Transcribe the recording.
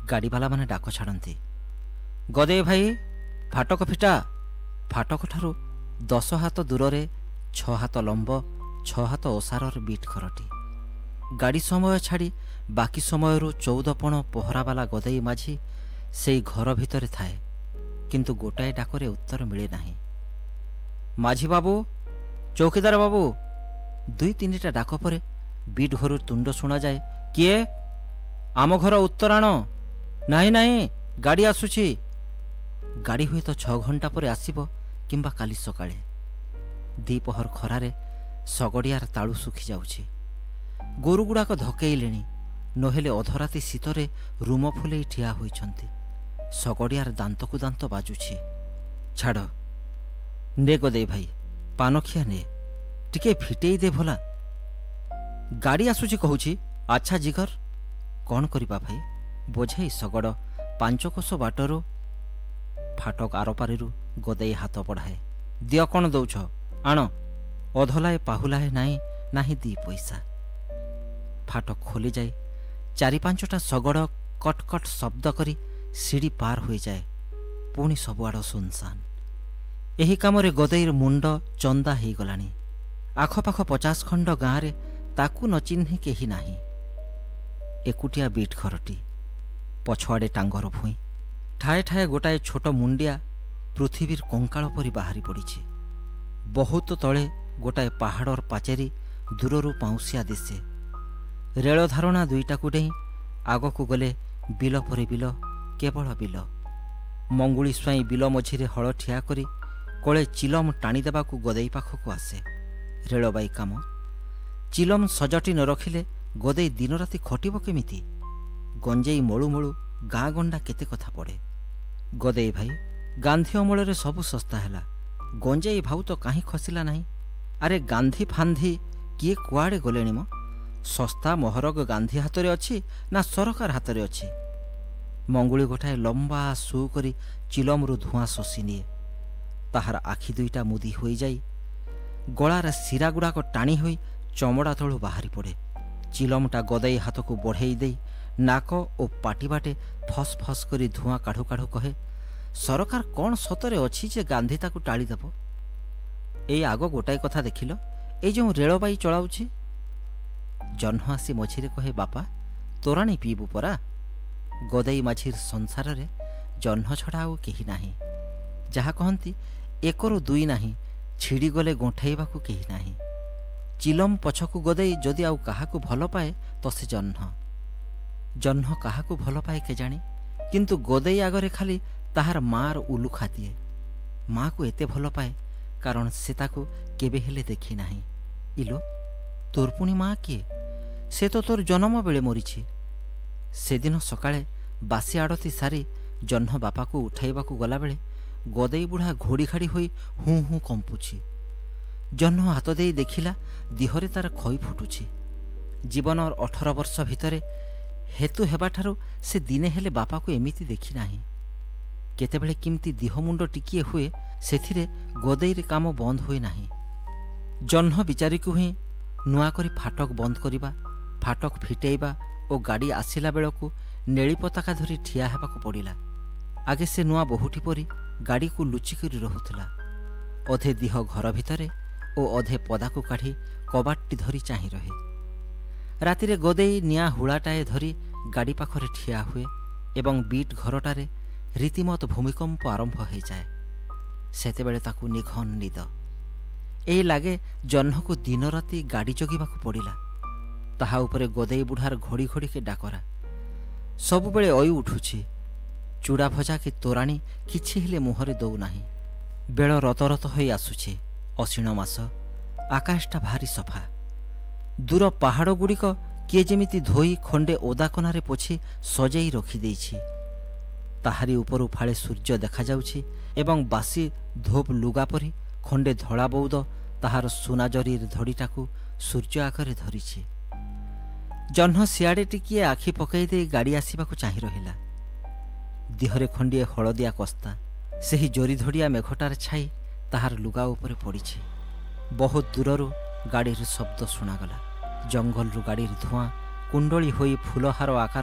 ଗାଡ଼ିବାଲାମାନେ ଡାକ ଛାଡ଼ନ୍ତି, ଗଦେଇ ଭାଇ ଫାଟକ ଫିଟା। ଫାଟକଠାରୁ 10 ହାତ ଦୂରରେ 6 ହାତ ଲମ୍ବ 6 ହାତ ଓସାରର ବିଟ୍ ଘରଟି। ଗାଡ଼ି ସମୟ ଛାଡ଼ି ବାକି ସମୟରୁ 14 ପଣ ପହରାବାଲା ଗଦେଇ ମାଝି ସେଇ ଘର ଭିତରେ ଥାଏ, କିନ୍ତୁ ଗୋଟାଏ ଡାକରେ ଉତ୍ତର ମିଳେ ନାହିଁ। ମାଝି ବାବୁ, ଚୌକିଦାର ବାବୁ। 2-3ଟା ଡାକ ପରେ ବିଟ୍ ଘରୁ ତୁଣ୍ଡ ଶୁଣାଯାଏ, କିଏ? ଆମ ଘର ଉତ୍ତର ଆଣ। ନାହିଁ ନାହିଁ, ଗାଡ଼ି ଆସୁଛି। ଗାଡ଼ି ହୁଏତ 6 ଘଣ୍ଟା ପରେ ଆସିବ କିମ୍ବା କାଲି ସକାଳେ। ଦ୍ୱିପହର ଖରାରେ ଶଗଡ଼ିଆର ତାଳୁ ଶୁଖିଯାଉଛି। ଗୋରୁଗୁଡ଼ାକ ଧକେଇଲେଣି, ନହେଲେ ଅଧରାତି ଶୀତରେ ରୁମ ଫୁଲେଇ ଠିଆ ହୋଇଛନ୍ତି। ଶଗଡ଼ିଆର ଦାନ୍ତକୁ ଦାନ୍ତ ବାଜୁଛି। ଛାଡ଼, ନେ ଗଦେଇ ଭାଇ, ପାନଖିଆ ନେ, ଟିକେ ଫିଟେଇ ଦେ ଭଲା। ଗାଡ଼ି ଆସୁଛି କହୁଛି। ଆଚ୍ଛା ଜିଗର, କ'ଣ କରିବା ଭାଇ? ବୋଝେଇ ଶଗଡ଼ 5 କୋଶ ବାଟରୁ। ଫାଟକ ଆରପାରିରୁ ଗଦେଇ ହାତ ବଢ଼ାଏ। ଦିଅ, କ'ଣ ଦଉଛ? ଆଣ। ଅଧଲାଏ ପାହୁଲାଏ ନାହିଁ 2 ପଇସା। ଫାଟକ ଖୋଲିଯାଏ। 4-5ଟା ଶଗଡ଼ କଟ୍ କଟ୍ ଶବ୍ଦ କରି ସିଡ଼ି ପାର ହୋଇଯାଏ। ପୁଣି ସବୁଆଡ଼ ସୁନସାନ। ଏହି କାମରେ ଗଦେଇର ମୁଣ୍ଡ ଚନ୍ଦା ହେଇଗଲାଣି। ଆଖପାଖ 50 ଖଣ୍ଡ ଗାଁରେ ତାକୁ ନ ଚିହ୍ନି କେହି ନାହିଁ। ଏକୁଟିଆ ବିଟ୍ ଘରଟି, ପଛଆଡ଼େ ଟାଙ୍ଗର ଭୁଇଁ, ଠାଏ ଠାଏ ଗୋଟାଏ ଛୋଟ ମୁଣ୍ଡିଆ ପୃଥିବୀର କଙ୍କାଳ ପରି ବାହାରି ପଡ଼ିଛି। ବହୁତ ତଳେ ଗୋଟାଏ ପାହାଡ଼ର ପାଚେରୀ ଦୂରରୁ ପାଉଁଶିଆ ଦିଶେ। ରେଳ ଧାରଣା 2ଟାକୁ ଡେଇଁ ଆଗକୁ ଗଲେ ବିଲ ପରେ ବିଲ, କେବଳ ବିଲ। ମଙ୍ଗୁଳି ସ୍ୱାଇଁ ବିଲ ମଝିରେ ହଳ ଠିଆ କରି କୋଳେ ଚିଲମ ଟାଣିଦେବାକୁ ଗଦେଇ ପାଖକୁ ଆସେ। ରେଳବାଇ କାମ। ଚିଲମ ସଜଟି ନ ରଖିଲେ ଗଦେଇ ଦିନରାତି ଖଟିବ କେମିତି? ଗଞ୍ଜେଇ ମଳୁ ମଳୁ ଗାଁ ଗଣ୍ଡା କେତେ କଥା ପଡ଼େ। ଗଦେଇ ଭାଇ, ଗାନ୍ଧୀ ଅମଳରେ ସବୁ ଶସ୍ତା ହେଲା, ଗଞ୍ଜେଇ ଭାଉ ତ କାହିଁ ଖସିଲା ନାହିଁ? ଆରେ ଗାନ୍ଧୀ ଫାନ୍ଧି କିଏ କୁଆଡ଼େ ଗଲେଣି ମ? ଶସ୍ତା ମହରଗ ଗାନ୍ଧୀ ହାତରେ ଅଛି ନା ସରକାର ହାତରେ ଅଛି? ମଙ୍ଗୁଳି ଗୋଟାଏ ଲମ୍ବା ସୁ କରି ଚିଲମରୁ ଧୂଆଁ ଶୋଷି ନିଏ। ତାହାର ଆଖି 2ଟା ମୁଦି ହୋଇଯାଇ ଗଳାର ଶିରାଗୁଡ଼ାକ ଟାଣି ହୋଇ ଚମଡ଼ା ତଳୁ ବାହାରି ପଡ଼େ। ଚିଲମଟା ଗଦେଇ ହାତକୁ ବଢ଼େଇ ଦେଇ ନାକ ଓ ପାଟି ବାଟେ ଫସ୍ ଫସ୍ କରି ଧୂଆଁ କାଢ଼ୁ କାଢ଼ୁ କହେ, ସରକାର କ'ଣ ସତରେ ଅଛି ଯେ ଗାନ୍ଧୀ ତାକୁ ଟାଳିଦେବ? ଏଇ ଆଗ ଗୋଟାଏ କଥା ଦେଖିଲ, ଏଇ ଯେଉଁ ରେଳବାଇ ଚଳାଉଛି। ଜହ୍ନ ଆସି ମଝିରେ କହେ, ବାପା ତୋରାଣି ପିଇବୁ ପରା। ଗଦେଇ ମାଝିର ସଂସାରରେ ଜହ୍ନ ଛଡ଼ା ଆଉ କେହି ନାହିଁ। ଯାହା କହନ୍ତି, 1ରୁ 2 ନାହିଁ, ଛିଡ଼ିଗଲେ ଗୋଣ୍ଠେଇବାକୁ କେହି ନାହିଁ। ଚିଲମ ପଛକୁ ଗଦେଇ ଯଦି ଆଉ କାହାକୁ ଭଲ ପାଏ ତ ସେ ଜହ୍ନ। ଜହ୍ନ କାହାକୁ ଭଲ ପାଏ କେଜାଣି, କିନ୍ତୁ ଗଦେଇ ଆଗରେ ଖାଲି ତାହାର ମା'ର ଉଲୁଖା ଦିଏ। ମା'କୁ ଏତେ ଭଲ ପାଏ କାରଣ ସେ ତାକୁ କେବେ ହେଲେ ଦେଖି ନାହିଁ। ଇଲୋ, ତୋର ପୁଣି ମା' କିଏ? ସେ ତ ତୋର ଜନ୍ମ ବେଳେ ମରିଛି। ସେଦିନ ସକାଳେ ବାସି ଆଡ଼ତି ସାରି ଜହ୍ନ ବାପାକୁ ଉଠାଇବାକୁ ଗଲାବେଳେ ଗଦେଇ ବୁଢ଼ା ଘୋଡ଼ି ଘାଡ଼ି ହୋଇ ହୁଁ ହୁଁ କମ୍ପୁଛି। ଜହ୍ନ ହାତ ଦେଇ ଦେଖିଲା, ଦିହରେ ତାର ଖଇ ଫୁଟୁଛି। ଜୀବନର 18 ବର୍ଷ ଭିତରେ ହେତୁ ହେବାଠାରୁ ସେ ଦିନେ ହେଲେ ବାପାକୁ ଏମିତି ଦେଖି ନାହିଁ। କେତେବେଳେ କେମିତି ଦିହ ମୁଣ୍ଡ ଟିକିଏ ହୁଏ, ସେଥିରେ ଗଦେଇରେ କାମ ବନ୍ଦ ହୁଏ ନାହିଁ। ଜହ୍ନ ବିଚାରୀକୁ ହିଁ ନୂଆ କରି ଫାଟକ ବନ୍ଦ କରିବା, ଫାଟକ ଫିଟେଇବା ଓ ଗାଡ଼ି ଆସିଲା ବେଳକୁ ନେଳି ପତାକା ଧରି ଠିଆ ହେବାକୁ ପଡ଼ିଲା। ଆଗେ ସେ ନୂଆ ବୋହୂଟି ପରି ଗାଡ଼ିକୁ ଲୁଚିକରି ରହୁଥିଲା। ଅଧେ ଦିହ ଘର ଭିତରେ ଓ ଅଧେ ପଦାକୁ କାଢ଼ି କବାଟଟି ଧରି ଚାହିଁ ରହେ। ରାତିରେ ଗଦେଇ ନିଆଁ ହୁଳାଟାଏ ଧରି ଗାଡ଼ି ପାଖରେ ଠିଆ ହୁଏ ଏବଂ ବିଟ୍ ଘରଟାରେ ରୀତିମତ ଭୂମିକମ୍ପ ଆରମ୍ଭ ହୋଇଯାଏ। ସେତେବେଳେ ତାକୁ ନିଘନ ନିଦ। ଏଇ ଲାଗେ ଜହ୍ନକୁ ଦିନରାତି ଗାଡ଼ି ଜଗିବାକୁ ପଡ଼ିଲା। ତାହା ଉପରେ ଗଦେଇ ବୁଢ଼ାର ଘଡ଼ି ଘଡ଼ିକେ ଡାକରା। ସବୁବେଳେ ଅଇ ଉଠୁଛି। ଚୁଡ଼ା ଭଜା କି ତୋରାଣି କିଛି ହେଲେ ମୁହଁରେ ଦଉନାହିଁ। ବେଳ ରତରତ ହୋଇ ଆସୁଛି। ଅଶିଣ ମାସ। ଆକାଶଟା ଭାରି ସଫା। ଦୂର ପାହାଡ଼ଗୁଡ଼ିକ କିଏ ଯେମିତି ଧୋଇ ଖଣ୍ଡେ ଓଦାକନାରେ ପୋଛି ସଜେଇ ରଖିଦେଇଛି। ତାହାରି ଉପରୁ ଫାଳେ ସୂର୍ଯ୍ୟ ଦେଖାଯାଉଛି ଏବଂ ବାସି ଧୋବ ଲୁଗା ପରି ଖଣ୍ଡେ ଧଳା ବଉଦ ତାହାର ସୁନା ଜରିର ଧଡ଼ିଟାକୁ ସୂର୍ଯ୍ୟ ଆଗରେ ଧରିଛି। ଜହ୍ନ ସିଆଡ଼େ ଟିକିଏ ଆଖି ପକାଇ ଦେଇ ଗାଡ଼ି ଆସିବାକୁ ଚାହିଁ ରହିଲା। ଦିହରେ ଖଣ୍ଡିଏ ହଳଦିଆ କସ୍ତା। ସେହି ଜରିଧଡ଼ିଆ ମେଘଟାର ଛାଇ ତାହାର ଲୁଗା ଉପରେ ପଡ଼ିଛି। ବହୁତ ଦୂରରୁ ଗାଡ଼ିର ଶବ୍ଦ ଶୁଣାଗଲା। ଜଙ୍ଗଲରୁ ଗାଡ଼ିର ଧୂଆଁ କୁଣ୍ଡଳି ହୋଇ ଫୁଲହାର ଆକାର